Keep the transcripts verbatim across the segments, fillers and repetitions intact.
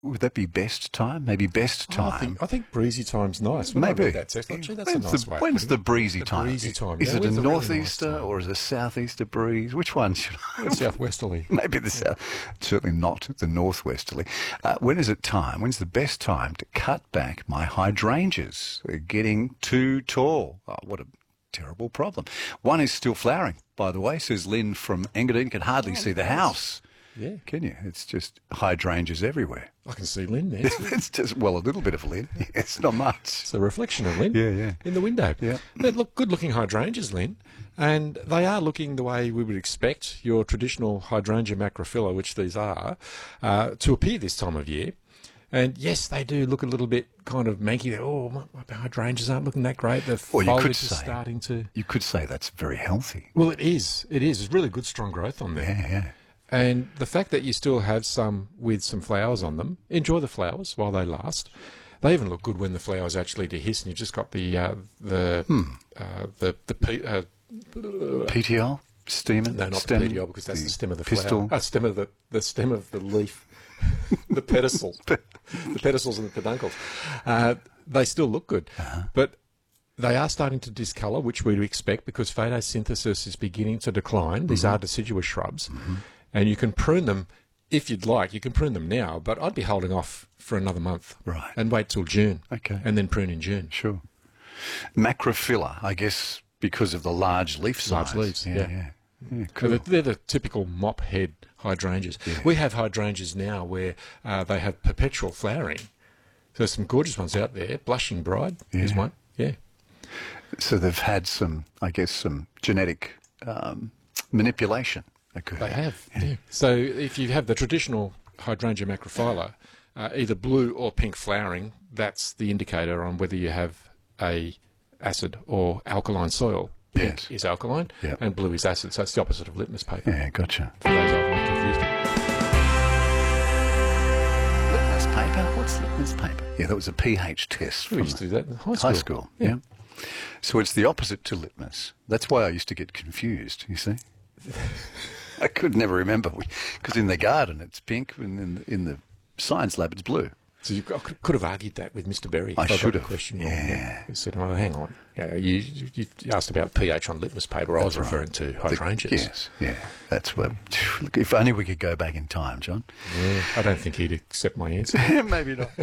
would that be best time? Maybe best time. I think I think breezy time's nice. When Maybe. I read that text, actually, that's when's a nice the, way. of When's putting the it. breezy The time? breezy time. Is yeah, it a when's the really nice northeaster time? or is it a southeaster breeze? Which one should I? Southwesterly. Maybe the south. Certainly not the northwesterly. Uh, when is it time? When's the best time to cut back my hydrangeas? They're getting too tall. Oh, what a terrible problem. One is still flowering, by the way, says Lynn from Engadine. Can hardly Oh, see the nice. house. Yeah, Can you? It's just hydrangeas everywhere. I can see Lynn there. Too. It's just, well, a little bit of Lynn. It's not much. It's a reflection of Lynn Yeah, yeah. in the window. Yeah. They look good-looking hydrangeas, Lynn, and they are looking the way we would expect your traditional hydrangea macrophylla, which these are, uh, to appear this time of year. And yes, they do look a little bit kind of manky. They're, oh, my, my hydrangeas aren't looking that great. The Well, you foliage could is say- starting to... You could say that's very healthy. Well, it is. It is. It's really good, strong growth on there. Yeah, yeah. And the fact that you still have some with some flowers on them, enjoy the flowers while they last. They even look good when the flowers actually dehisce and you've just got the uh, the Hmm. uh, the the pe- uh, P T L? Stamen? no, not stem, the petiole because that's the, stem of the pistil. flower. Uh, stem of the the stem of the leaf, the pedicels, the pedicels and the peduncles. Uh, they still look good, Uh-huh. but they are starting to discolour, which we'd expect because photosynthesis is beginning to decline. These Mm-hmm. are deciduous shrubs. And you can prune them if you'd like. You can prune them now, but I'd be holding off for another month. Right. And wait till June. Okay. And then prune in June. Sure. Macrophylla, I guess, because of the large leaf size. Large leaves, Yeah, yeah. yeah. Yeah, So cool. they're, they're the typical mop head hydrangeas. We have hydrangeas now where uh, they have perpetual flowering. So there's some gorgeous ones out there. Blushing Bride is Yeah. one. Yeah. So they've had some, I guess, some genetic um, manipulation occur. They have. Yeah. So if you have the traditional hydrangea macrophylla, uh, either blue or pink flowering, that's the indicator on whether you have a acid or alkaline soil. Pink Yes. is alkaline Yeah. and blue is acid. So it's the opposite of litmus paper. Yeah, gotcha. For those I've been confused. Litmus paper? What's litmus paper? Yeah, that was a pH test We from used to do that in high school. high school. Yeah. So it's the opposite to litmus. That's why I used to get confused, you see. I could never remember because in the garden it's pink and in the, in the science lab it's blue. So you I could, could have argued that with Mister Berry. I if got should the have. Question wrong. Yeah. He said, "Oh, hang on. Yeah, you, you, you asked about pH on litmus paper. I was That's right. referring to hydrangeas." Yes, yeah. That's what. Look, if only we could go back in time, John. Yeah, I don't think he'd accept my answer. Maybe not.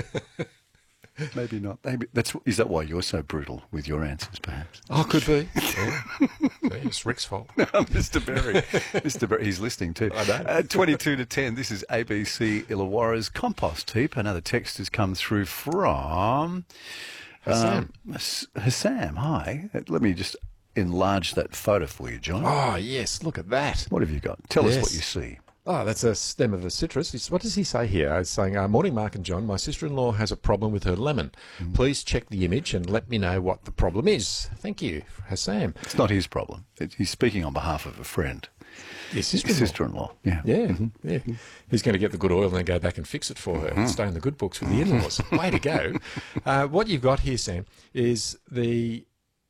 Maybe not. Maybe that's. Is that why you're so brutal with your answers? Perhaps. Oh, could be. Yeah. Yeah, it's Rick's fault. Mister Berry. Mister Berry, he's listening too. I know. Uh, twenty-two to ten, this is A B C Illawarra's Compost Heap. Another text has come through from... Hassam. Um, Hass- Hassam, hi. Uh, Let me just enlarge that photo for you, John. Oh, yes. Look at that. What have you got? Tell us Yes. what you see. Oh, that's a stem of a citrus. It's- What does he say here? He's saying, uh, morning, Mark and John. My sister-in-law has a problem with her lemon. Please check the image and let me know what the problem is. Thank you, Hassam. It's not his problem. It, he's speaking on behalf of a friend. Your His sister-in-law. sister-in-law. Yeah. Yeah, yeah. He's going to get the good oil and then go back and fix it for her and stay in the good books with the in-laws. Way to go. Uh, what you've got here, Sam, is the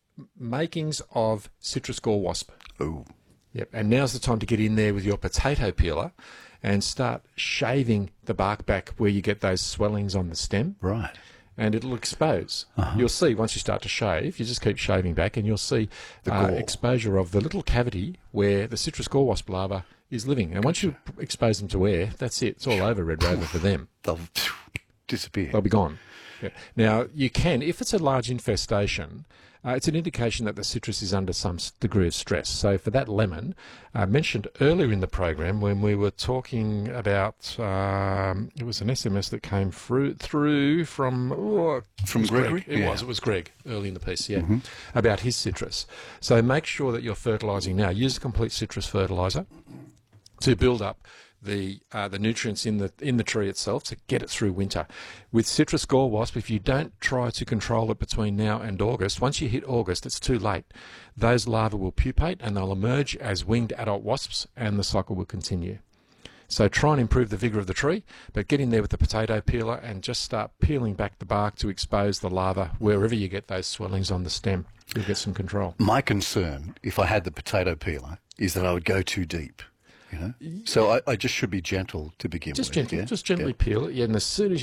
makings of citrus gall wasp. Oh, Yep. And now's the time to get in there with your potato peeler and start shaving the bark back where you get those swellings on the stem. right. And it'll expose. You'll see once you start to shave, you just keep shaving back and you'll see The uh, gall. exposure of the little cavity where the citrus gall wasp larva is living. And once you p- expose them to air, that's it. It's all over, Red Rover, for them. They'll disappear. They'll be gone. Yeah. Now, you can, if it's a large infestation, uh, it's an indication that the citrus is under some s- degree of stress. So for that lemon, uh, mentioned earlier in the program when we were talking about, um, it was an S M S that came through, through from... Oh, From it was Gregory? Greg. It Yeah. was. It was Greg early in the piece, yeah, about his citrus. So make sure that you're fertilising now. Use a complete citrus fertiliser to build up the uh, the nutrients in the in the tree itself to get it through winter. With citrus gall wasp, if you don't try to control it between now and August, once you hit August, it's too late. Those larvae will pupate and they'll emerge as winged adult wasps, and the cycle will continue. So try and improve the vigour of the tree, but get in there with the potato peeler and just start peeling back the bark to expose the larva wherever you get those swellings on the stem. You'll get some control. My concern, if I had the potato peeler, is that I would go too deep. You know, so I, I just should be gentle to begin Just with. gently, yeah? just gently Yeah. peel it, yeah, and as soon as